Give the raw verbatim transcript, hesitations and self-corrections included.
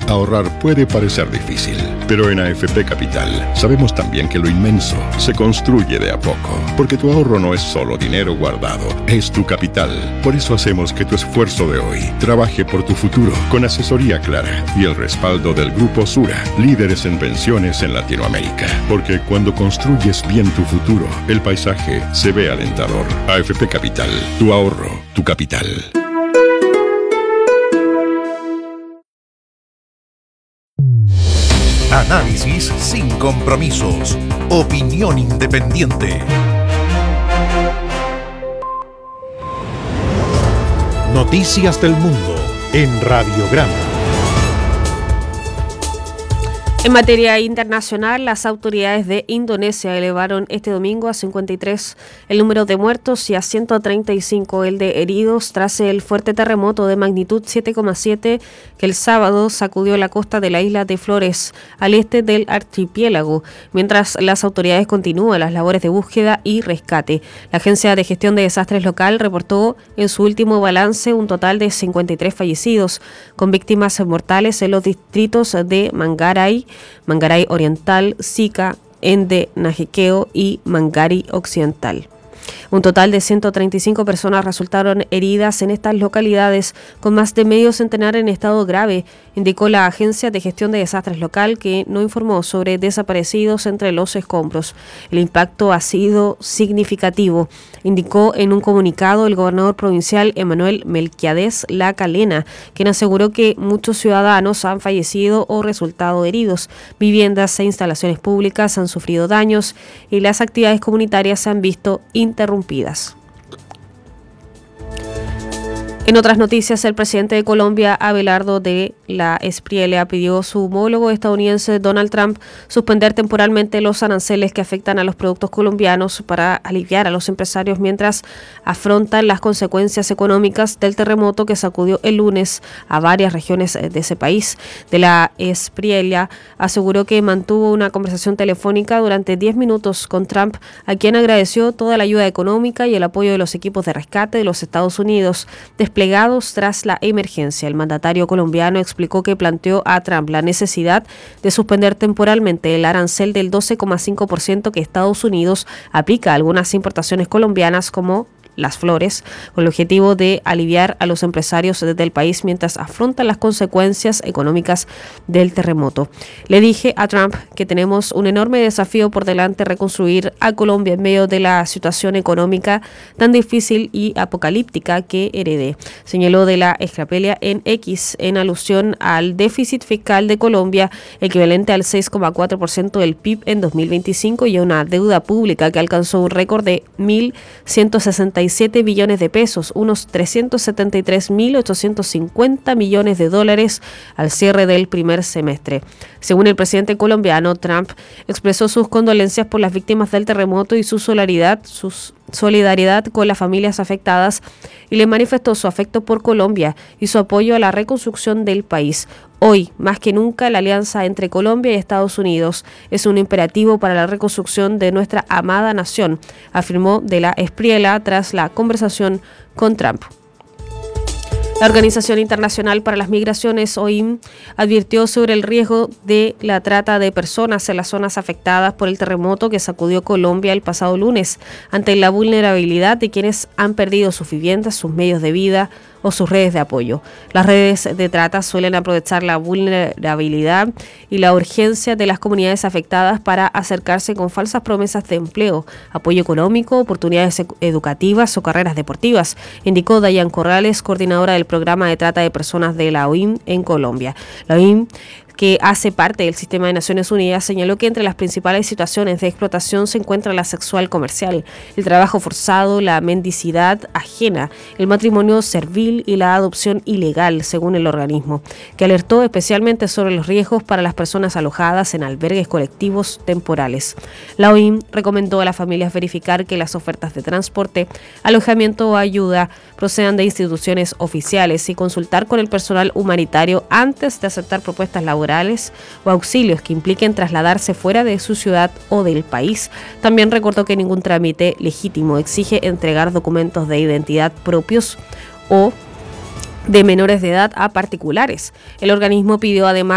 Ahorrar puede parecer difícil, pero en A F P Capital sabemos también que lo inmenso se construye de a poco, porque tu ahorro no es solo dinero guardado, es tu capital. Por eso hacemos que tu esfuerzo de hoy trabaje por tu futuro, con asesoría clara y el respaldo del Grupo Sura, líderes en pensiones en Latinoamérica. Porque cuando construyes bien tu futuro, el paisaje se ve alentador. A F P Capital, tu ahorro, tu capital. Análisis sin compromisos. Opinión independiente. Noticias del Mundo en Radiograma. En materia internacional, las autoridades de Indonesia elevaron este domingo a cincuenta y tres el número de muertos y a ciento treinta y cinco el de heridos tras el fuerte terremoto de magnitud siete coma siete que el sábado sacudió la costa de la isla de Flores, al este del archipiélago, mientras las autoridades continúan las labores de búsqueda y rescate. La Agencia de Gestión de Desastres local reportó en su último balance un total de cincuenta y tres fallecidos, con víctimas mortales en los distritos de Manggarai, Manggarai Oriental, Sika, Ende, Najequeo y Manggarai Occidental. Un total de ciento treinta y cinco personas resultaron heridas en estas localidades, con más de medio centenar en estado grave, indicó la Agencia de Gestión de Desastres local, que no informó sobre desaparecidos entre los escombros. El impacto ha sido significativo, indicó en un comunicado el gobernador provincial Emanuel Melquiades Lacalena, quien aseguró que muchos ciudadanos han fallecido o resultado heridos, viviendas e instalaciones públicas han sufrido daños y las actividades comunitarias se han visto interrumpidas. En otras noticias, el presidente de Colombia, Abelardo de la Espriella, pidió a su homólogo estadounidense Donald Trump suspender temporalmente los aranceles que afectan a los productos colombianos para aliviar a los empresarios mientras afrontan las consecuencias económicas del terremoto que sacudió el lunes a varias regiones de ese país. De la Espriella aseguró que mantuvo una conversación telefónica durante diez minutos con Trump, a quien agradeció toda la ayuda económica y el apoyo de los equipos de rescate de los Estados Unidos desplegados tras la emergencia. El mandatario colombiano explicó que planteó a Trump la necesidad de suspender temporalmente el arancel del doce coma cinco por ciento que Estados Unidos aplica a algunas importaciones colombianas como las flores, con el objetivo de aliviar a los empresarios desde el país mientras afrontan las consecuencias económicas del terremoto. Le dije a Trump que tenemos un enorme desafío por delante, reconstruir a Colombia en medio de la situación económica tan difícil y apocalíptica que heredé, señaló de la Espriella en X, en alusión al déficit fiscal de Colombia, equivalente al seis coma cuatro por ciento del P I B en dos mil veinticinco, y a una deuda pública que alcanzó un récord de mil ciento sesenta y siete billones de pesos, unos trescientos setenta y tres mil ochocientos cincuenta millones de dólares al cierre del primer semestre. Según el presidente colombiano, Trump expresó sus condolencias por las víctimas del terremoto y su solidaridad, sus solidaridad con las familias afectadas, y le manifestó su afecto por Colombia y su apoyo a la reconstrucción del país. Hoy, más que nunca, la alianza entre Colombia y Estados Unidos es un imperativo para la reconstrucción de nuestra amada nación, afirmó de la Espriella tras la conversación con Trump. La Organización Internacional para las Migraciones, O I M, advirtió sobre el riesgo de la trata de personas en las zonas afectadas por el terremoto que sacudió Colombia el pasado lunes, ante la vulnerabilidad de quienes han perdido sus viviendas, sus medios de vida o sus redes de apoyo. Las redes de trata suelen aprovechar la vulnerabilidad y la urgencia de las comunidades afectadas para acercarse con falsas promesas de empleo, apoyo económico, oportunidades educativas o carreras deportivas, indicó Dayan Corrales, coordinadora del programa de trata de personas de la O I M en Colombia. La O I M, que hace parte del sistema de Naciones Unidas, señaló que entre las principales situaciones de explotación se encuentra la sexual comercial, el trabajo forzado, la mendicidad ajena, el matrimonio servil y la adopción ilegal, según el organismo, que alertó especialmente sobre los riesgos para las personas alojadas en albergues colectivos temporales. La O I M recomendó a las familias verificar que las ofertas de transporte, alojamiento o ayuda procedan de instituciones oficiales y consultar con el personal humanitario antes de aceptar propuestas laborales o auxilios que impliquen trasladarse fuera de su ciudad o del país. También recordó que ningún trámite legítimo exige entregar documentos de identidad propios o de menores de edad a particulares. El organismo pidió además